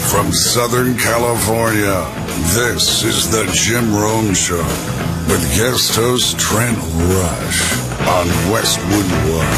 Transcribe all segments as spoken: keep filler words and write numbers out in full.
From Southern California, this is the Jim Rome Show with guest host Trent Rush on Westwood One.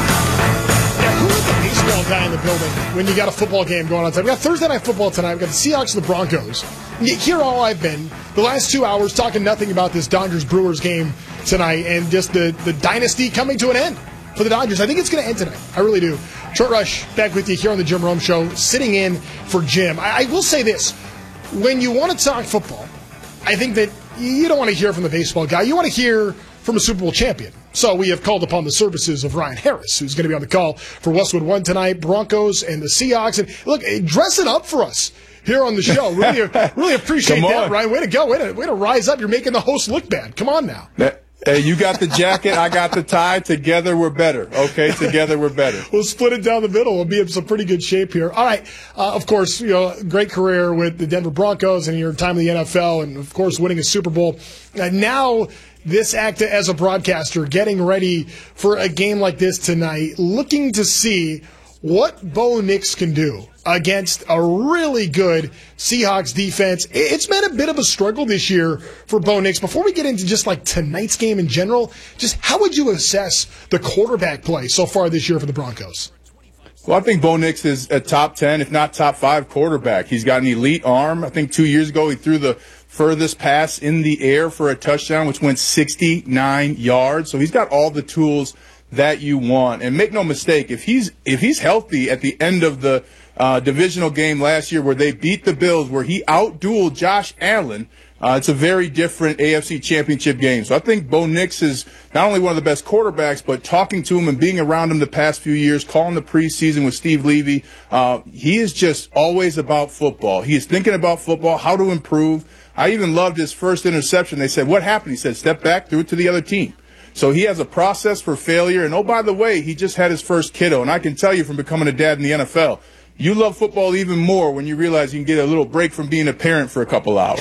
Yeah, who is the baseball guy in the building when you got a football game going on tonight? We got Thursday Night Football tonight. We got the Seahawks and the Broncos. Here all I've been, the last two hours, talking nothing about this Dodgers-Brewers game tonight and just the, the dynasty coming to an end for the Dodgers. I think it's going to end tonight. I really do. Trent Rush back with you here on the Jim Rome Show, sitting in for Jim. I, I will say this. When you want to talk football, I think that you don't want to hear from the baseball guy. You want to hear from a Super Bowl champion. So we have called upon the services of Ryan Harris, who's going to be on the call for Westwood One tonight, Broncos and the Seahawks. And look, dress it up for us here on the show. Really, really appreciate that, Ryan. Way to go. Way to, way to rise up. You're making the host look bad. Come on now. Hey, you got the jacket, I got the tie. Together we're better. Okay, together we're better. We'll split it down the middle. We'll be in some pretty good shape here. All right. Uh, of course, you know, great career with the Denver Broncos and your time in the N F L, and of course, winning a Super Bowl. Uh, now, this act as a broadcaster, getting ready for a game like this tonight, looking to see what Bo Nix can do against a really good Seahawks defense. It's been a bit of a struggle this year for Bo Nix. Before we get into just like tonight's game in general, just how would you assess the quarterback play so far this year for the Broncos? Well, I think Bo Nix is a top ten, if not top five quarterback. He's got an elite arm. I think two years ago he threw the furthest pass in the air for a touchdown, which went sixty-nine yards. So he's got all the tools that you want. And make no mistake, if he's if he's healthy at the end of the uh, divisional game last year where they beat the Bills, where he outdueled Josh Allen, uh, it's a very different A F C Championship game. So I think Bo Nix is not only one of the best quarterbacks, but talking to him and being around him the past few years, calling the preseason with Steve Levy, uh, he is just always about football. He is thinking about football, how to improve. I even loved his first interception. They said, what happened? He said, step back, threw it to the other team. So he has a process for failure. And, oh, by the way, he just had his first kiddo. And I can tell you from becoming a dad in the N F L, you love football even more when you realize you can get a little break from being a parent for a couple hours.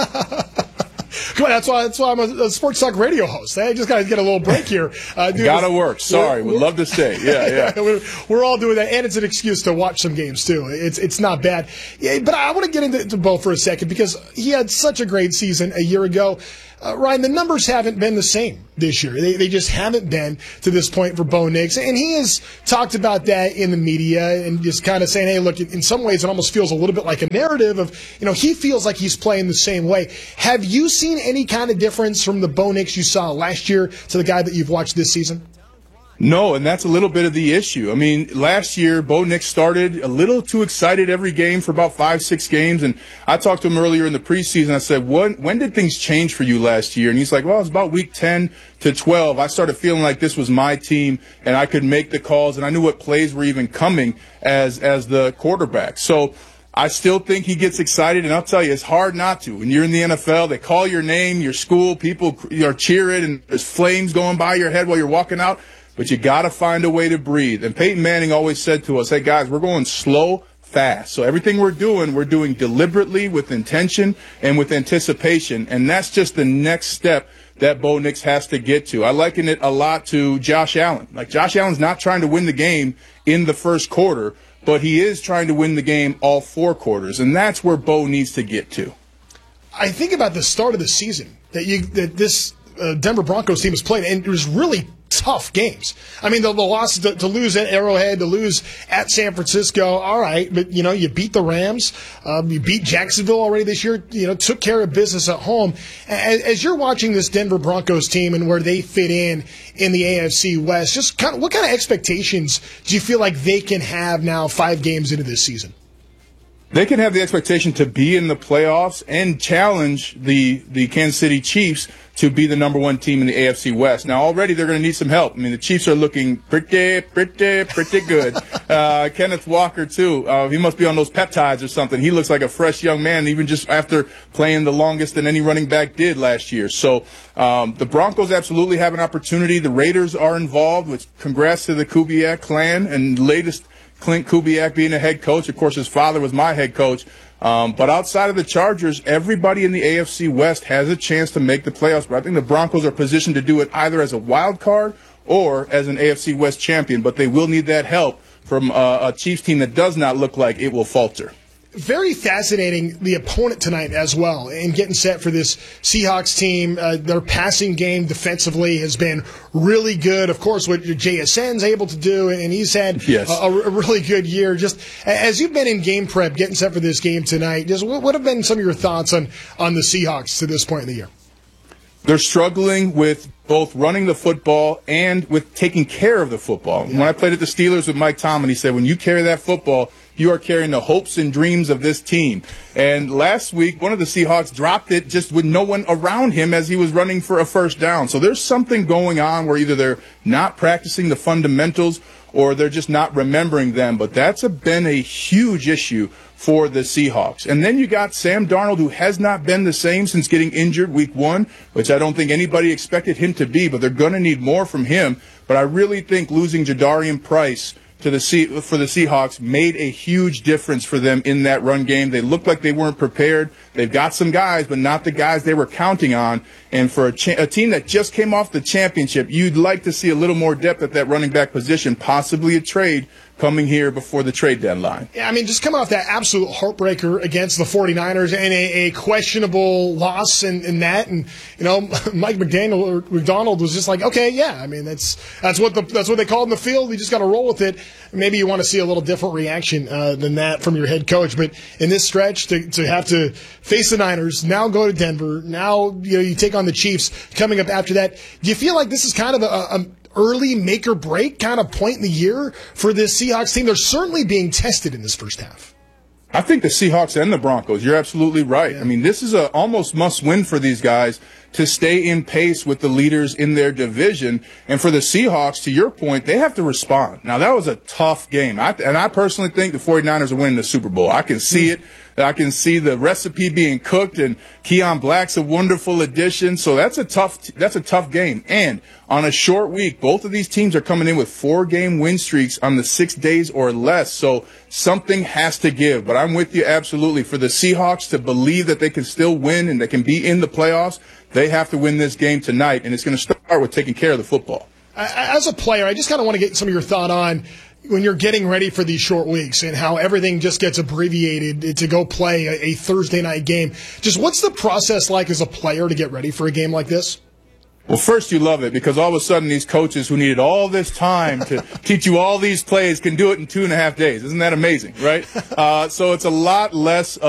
Come on, that's why that's why I'm a, a sports talk radio host. I just got to get a little break here. Uh, Gotta work. Sorry, would love to stay. Yeah, yeah. we're, we're all doing that, and it's an excuse to watch some games too. It's it's not bad. Yeah, but I want to get into Bo for a second because he had such a great season a year ago. Uh, Ryan, the numbers haven't been the same this year. They they just haven't been to this point for Bo Nix. And he has talked about that in the media and just kind of saying, hey, look, in some ways it almost feels a little bit like a narrative of, you know, he feels like he's playing the same way. Have you seen any kind of difference from the Bo Nix you saw last year to the guy that you've watched this season? No, and that's a little bit of the issue. I mean, last year, Bo Nix started a little too excited every game for about five, six games. And I talked to him earlier in the preseason. I said, when, when did things change for you last year? And he's like, well, it was about week ten to twelve. I started feeling like this was my team and I could make the calls and I knew what plays were even coming as, as the quarterback. So I still think he gets excited, and I'll tell you, it's hard not to. When you're in the N F L, they call your name, your school, people are cheering, and there's flames going by your head while you're walking out. But you got to find a way to breathe. And Peyton Manning always said to us, hey, guys, we're going slow, fast. So everything we're doing, we're doing deliberately, with intention, and with anticipation. And that's just the next step that Bo Nix has to get to. I liken it a lot to Josh Allen. Like, Josh Allen's not trying to win the game in the first quarter, but he is trying to win the game all four quarters. And that's where Bo needs to get to. I think about the start of the season that you that this uh, Denver Broncos team has played, and it was really tough games. I mean, the, the loss to, to lose at Arrowhead, to lose at San Francisco, all right, but, you know, you beat the Rams, um, you beat Jacksonville already this year, you know, took care of business at home. As, as you're watching this Denver Broncos team and where they fit in in the A F C West, just kind of, what kind of expectations do you feel like they can have now five games into this season? They can have the expectation to be in the playoffs and challenge the, the Kansas City Chiefs to be the number one team in the A F C West. Now, already they're going to need some help. I mean, the Chiefs are looking pretty, pretty, pretty good. uh, Kenneth Walker, too. Uh, he must be on those peptides or something. He looks like a fresh young man, even just after playing the longest than any running back did last year. So um, the Broncos absolutely have an opportunity. The Raiders are involved, which congrats to the Kubiak clan and latest Clint Kubiak being a head coach. Of course, his father was my head coach. Um, but outside of the Chargers, everybody in the A F C West has a chance to make the playoffs. But I think the Broncos are positioned to do it either as a wild card or as an A F C West champion. But they will need that help from uh, a Chiefs team that does not look like it will falter. very fascinating, the opponent tonight as well, and getting set for this Seahawks team. Uh, their passing game defensively has been really good. Of course, what J S N's able to do, and he's had yes. a, a really good year. Just as you've been in game prep, getting set for this game tonight, just what, what have been some of your thoughts on, on the Seahawks to this point in the year? They're struggling with both running the football and with taking care of the football. Yeah. When I played at the Steelers with Mike Tomlin, he said, when you carry that football, you are carrying the hopes and dreams of this team. And last week, one of the Seahawks dropped it just with no one around him as he was running for a first down. So there's something going on where either they're not practicing the fundamentals or they're just not remembering them. But that's a, been a huge issue for the Seahawks. And then you got Sam Darnold, who has not been the same since getting injured week one, which I don't think anybody expected him to be, but they're going to need more from him. But I really think losing Jadarian Price to the C- for the Seahawks made a huge difference for them in that run game. They looked like they weren't prepared. They've got some guys, but not the guys they were counting on. And for a, cha- a team that just came off the championship, you'd like to see a little more depth at that running back position, possibly a trade coming here before the trade deadline. Yeah, I mean, just coming off that absolute heartbreaker against the 49ers and a, a questionable loss in, in that, and you know, Mike McDaniel or McDonald was just like, okay, yeah, I mean, that's that's what the that's what they called in the field. You just got to roll with it. Maybe you want to see a little different reaction uh, than that from your head coach, but in this stretch, to to have to face the Niners, now go to Denver, now you know you take on the Chiefs coming up after that. Do you feel like this is kind of a, a early make or break kind of point in the year for this Seahawks team? They're certainly being tested in this first half. I think the Seahawks and the Broncos, you're absolutely right. Yeah. I mean, this is a almost must win for these guys to stay in pace with the leaders in their division. And for the Seahawks, to your point, they have to respond. Now, that was a tough game. I, and I personally think the 49ers are winning the Super Bowl. I can see it. I can see the recipe being cooked, and Keon Black's a wonderful addition. So that's a tough, that's a tough game. And on a short week, both of these teams are coming in with four-game win streaks on the six days or less. So something has to give. But I'm with you absolutely. For the Seahawks to believe that they can still win and they can be in the playoffs, they have to win this game tonight, and it's going to start with taking care of the football. As a player, I just kind of want to get some of your thought on when you're getting ready for these short weeks and how everything just gets abbreviated to go play a, a Thursday night game. Just what's the process like as a player to get ready for a game like this? Well, first you love it because all of a sudden these coaches who needed all this time to teach you all these plays can do it in two and a half days. Isn't that amazing, right? Uh, so it's a lot less